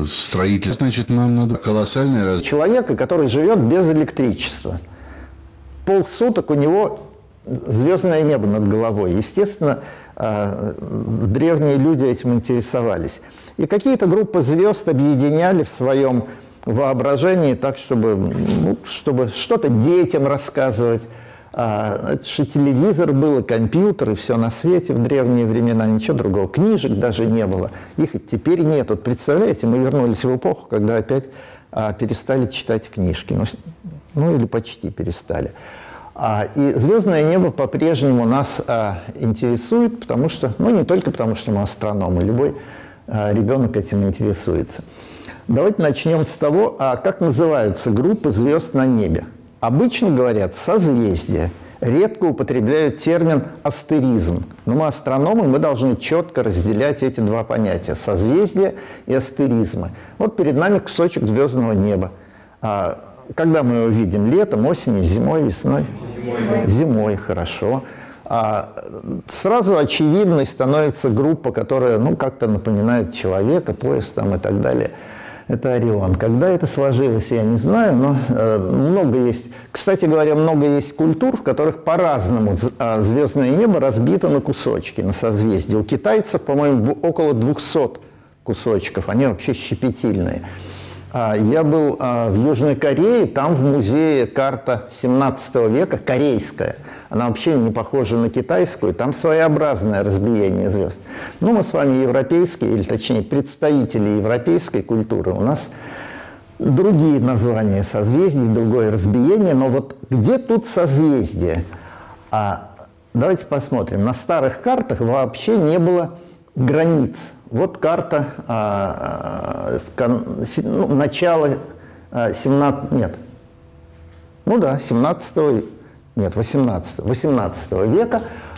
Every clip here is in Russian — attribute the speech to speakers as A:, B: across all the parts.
A: строительство. Значит, нам надо колоссальное развитие.
B: Человека, который живет без электричества. Полсуток у него звездное небо над головой. Естественно, древние люди этим интересовались. И какие-то группы звезд объединяли в своем воображении так, чтобы что-то детям рассказывать. Это же телевизор был, и компьютер, и все на свете в древние времена, ничего другого. Книжек даже не было. Их теперь нет. Вот представляете, мы вернулись в эпоху, когда опять перестали читать книжки. Ну или почти перестали. И звездное небо по-прежнему нас интересует, потому что, ну не только потому, что мы астрономы, любой ребенок этим интересуется. Давайте начнем с того, как называются группы звезд на небе. Обычно говорят созвездия, редко употребляют термин астеризм. Но мы астрономы, мы должны четко разделять эти два понятия – созвездия и астеризмы. Вот перед нами кусочек звездного неба. Когда мы его видим? Летом, осенью, зимой, весной? Зимой, хорошо. Сразу очевидной становится группа, которая как-то напоминает человека, пояс там и так далее. Это Орион. Когда это сложилось, я не знаю, но много есть. Кстати говоря, много есть культур, в которых по-разному звездное небо разбито на кусочки, на созвездия. У китайцев, по-моему, около 200 кусочков. Они вообще щепетильные. Я был в Южной Корее, там в музее карта 17 века, корейская. Она вообще не похожа на китайскую, там своеобразное разбиение звезд. Ну, мы с вами европейские, или точнее представители европейской культуры. У нас другие названия созвездий, другое разбиение, но вот где тут созвездие? Давайте посмотрим. На старых картах вообще не было границ. Вот карта начала 18 века,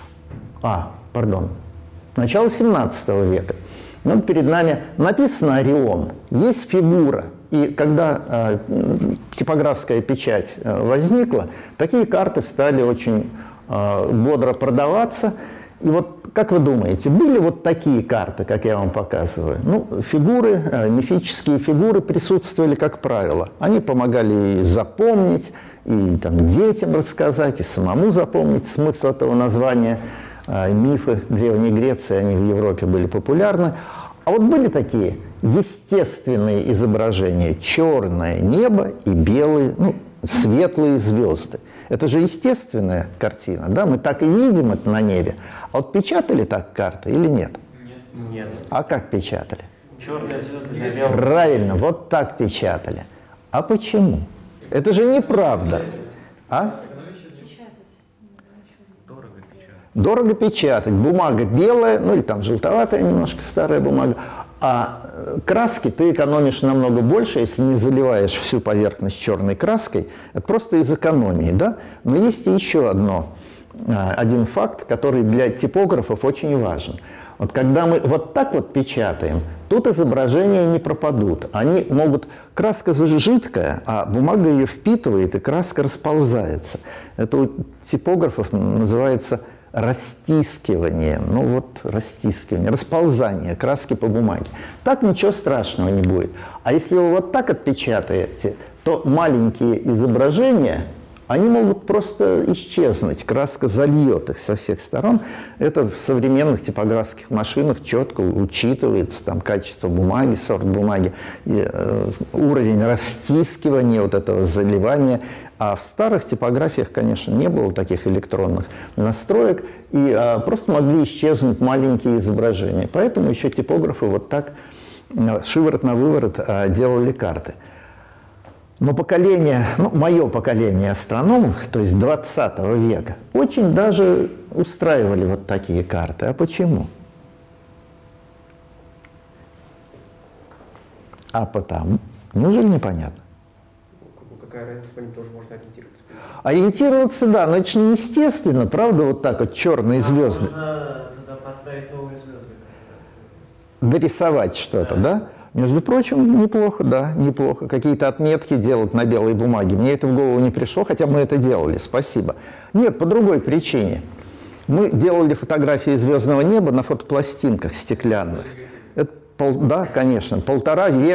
B: начало 17 века. Вот перед нами написано Орион, есть фигура. И когда типографская печать возникла, такие карты стали очень бодро продаваться. И вот, как вы думаете, были вот такие карты, как я вам показываю? Ну, фигуры, мифические фигуры присутствовали, как правило. Они помогали и запомнить, и там, детям рассказать, и самому запомнить смысл этого названия. Мифы Древней Греции, они в Европе были популярны. А вот были такие естественные изображения: черное небо и белые, светлые звезды. Это же естественная картина, да? Мы так и видим это на небе. А вот печатали так карты или нет?
C: Нет.
B: А как печатали?
C: Черные звезды на белом.
B: Правильно, вот так печатали. А почему? Это же неправда. Дорого печатать. Бумага белая, или там желтоватая немножко, старая бумага. А краски ты экономишь намного больше, если не заливаешь всю поверхность черной краской. Это просто из экономии, да? Но есть и еще один факт, который для типографов очень важен. Вот когда мы вот так вот печатаем, тут изображения не пропадут. Они могут... Краска жидкая, а бумага ее впитывает, и краска расползается. Это у типографов называется растискивание. Растискивание, расползание краски по бумаге. Так ничего страшного не будет. А если вы вот так отпечатаете, то маленькие изображения, они могут просто исчезнуть. Краска зальет их со всех сторон. Это в современных типографских машинах четко учитывается. Там качество бумаги, сорт бумаги, уровень растискивания, вот этого заливания. А в старых типографиях, конечно, не было таких электронных настроек, и просто могли исчезнуть маленькие изображения. Поэтому еще типографы вот так шиворот на выворот делали карты. Но мое поколение астрономов, то есть 20 века, очень даже устраивали вот такие карты. А почему? А потому. Неужели непонятно?
C: Какая разница, по ним тоже можно ориентироваться?
B: Ориентироваться, да, но это же неестественно, правда, вот так вот черные звезды.
C: Можно туда поставить новые звезды.
B: Дорисовать что-то, да? Между прочим, неплохо, да, неплохо. Какие-то отметки делать на белой бумаге. Мне это в голову не пришло, хотя мы это делали, спасибо. Нет, по другой причине. Мы делали фотографии звездного неба на фотопластинках стеклянных. Это, да, конечно, 1,5 века.